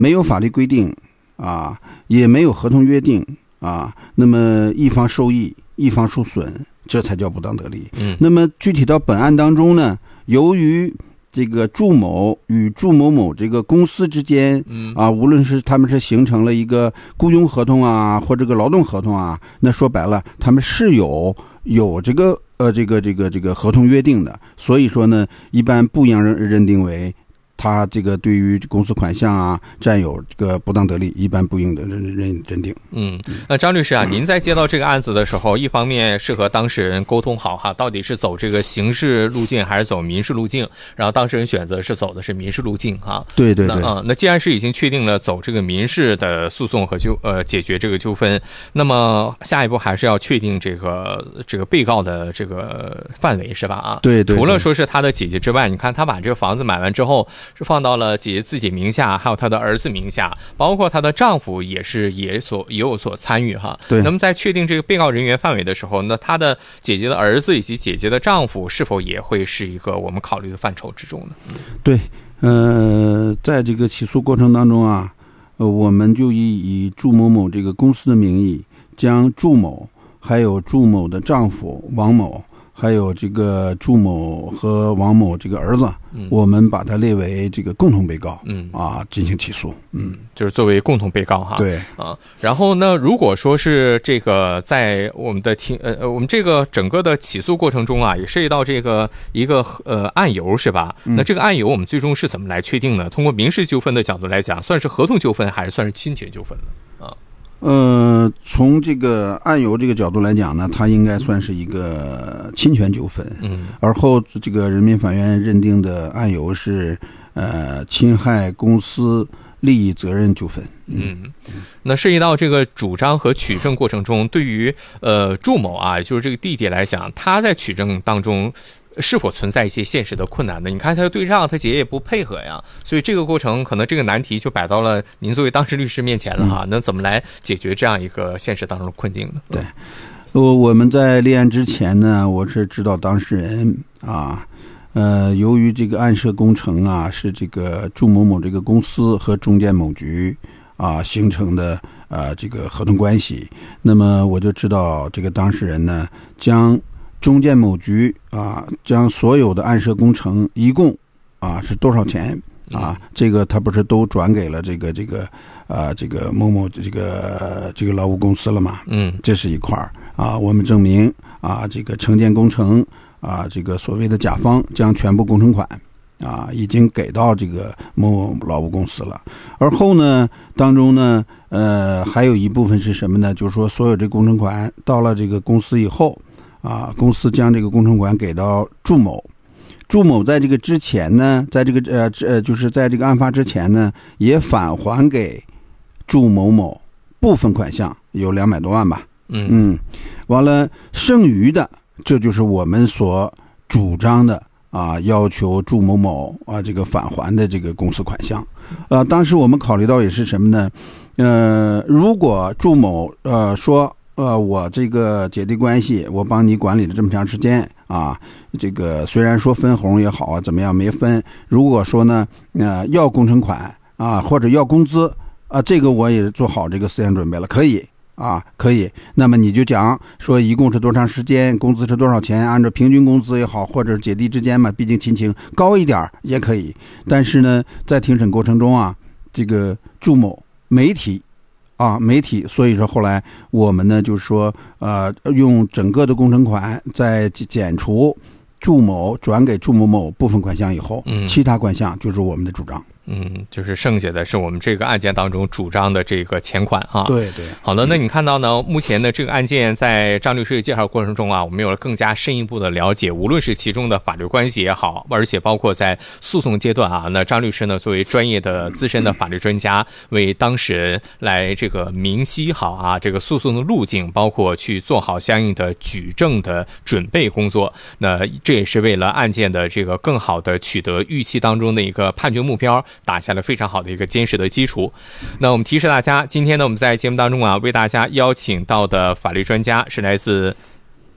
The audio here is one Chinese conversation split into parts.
没有法律规定啊，也没有合同约定啊，那么一方受益，一方受损，这才叫不当得利。那么具体到本案当中呢，由于这个祝某与祝某某这个公司之间无论是他们是形成了一个雇佣合同啊，或者这个劳动合同啊，那说白了，他们是有这个合同约定的，所以说呢，一般不应认定为他这个对于公司款项啊占有这个不当得利，一般不应的认定。 那张律师啊，您在接到这个案子的时候，一方面是和当事人沟通好哈，到底是走这个刑事路径还是走民事路径，然后当事人选择是走的是民事路径哈。 对对对。 那既然是已经确定了走这个民事的诉讼和解决这个纠纷，那么下一步还是要确定这个被告的这个范围是吧？啊， 对对。 除了说是他的姐姐之外，你看他把这个房子买完之后，是放到了姐姐自己名下，还有她的儿子名下，包括她的丈夫也有所参与哈。 对。 那么在确定这个被告人员范围的时候，那她的姐姐的儿子以及姐姐的丈夫是否也会是一个我们考虑的范畴之中呢？ 对，在这个起诉过程当中啊，我们就以祝某某这个公司的名义，将祝某还有祝某的丈夫王某，还有这个祝某和王某这个儿子，我们把它列为这个共同被告，进行起诉， 就是作为共同被告哈。 对啊，然后呢，如果说是这个在我们的我们这个整个的起诉过程中啊，也涉及到这个一个案由是吧？那这个案由我们最终是怎么来确定呢？通过民事纠纷的角度来讲，算是合同纠纷还是算是侵权纠纷呢？啊？ 从这个案由这个角度来讲呢，它应该算是一个侵权纠纷。而后这个人民法院认定的案由是侵害公司利益责任纠纷。 那涉及到这个主张和取证过程中，对于祝某啊，就是这个弟弟来讲，他在取证当中是否存在一些现实的困难呢？你看他对账，他姐姐也不配合呀，所以这个过程可能这个难题就摆到了您作为当事律师面前了哈。那怎么来解决这样一个现实当中的困境呢？ 对，我们在立案之前呢，我是知道当事人啊，由于这个案涉工程啊是这个祝某某这个公司和中建某局啊形成的这个合同关系，那么我就知道这个当事人呢将中建某局将所有的案涉工程一共是多少钱这个他不是都转给了这个某某这个劳务公司了吗？这是一块我们证明这个承建工程这个所谓的甲方将全部工程款已经给到这个某某劳务公司了。而后呢当中呢还有一部分是什么呢？就是说所有这工程款到了这个公司以后公司将这个工程款给到祝某。祝某在这个之前呢，在这个就是在这个案发之前呢，也返还给祝某某部分款项，有200多万吧。完了剩余的，这就是我们所主张的要求祝某某这个返还的这个公司款项。当时我们考虑到也是什么呢？如果祝某说我这个姐弟关系我帮你管理了这么长时间这个虽然说分红也好怎么样没分，如果说呢要工程款或者要工资这个我也做好这个思想准备了，可以可以。那么你就讲说一共是多长时间，工资是多少钱，按照平均工资也好，或者姐弟之间嘛，毕竟亲情高一点也可以。但是呢在庭审过程中这个祝某没提，所以说后来我们呢就是说用整个的工程款再减除祝某转给祝某某部分款项以后，其他款项就是我们的主张。 就是剩下的是我们这个案件当中主张的这个钱款对对。 好的，那你看到呢，目前的这个案件在张律师的介绍过程中我们有了更加深一步的了解，无论是其中的法律关系也好，而且包括在诉讼阶段那张律师呢作为专业的资深的法律专家，为当事人来这个明晰好这个诉讼的路径，包括去做好相应的举证的准备工作。那这也是为了案件的这个更好的取得预期当中的一个判决目标打下了非常好的一个坚实的基础。那我们提示大家，今天呢我们在节目当中为大家邀请到的法律专家是来自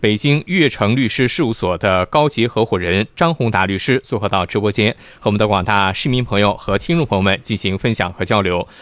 北京悦城律师事务所的高级合伙人张宏达律师做客到直播间，和我们的广大市民朋友和听众朋友们进行分享和交流。